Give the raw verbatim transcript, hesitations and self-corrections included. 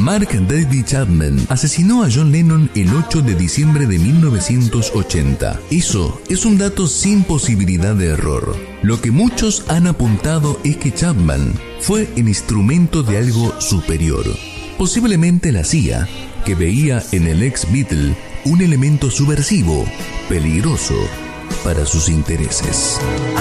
Mark David Chapman asesinó a John Lennon el ocho de diciembre de mil novecientos ochenta. Eso es un dato sin posibilidad de error. Lo que muchos han apuntado es que Chapman fue el instrumento de algo superior. Posiblemente la C I A, que veía en el ex Beatle un elemento subversivo, peligroso para sus intereses.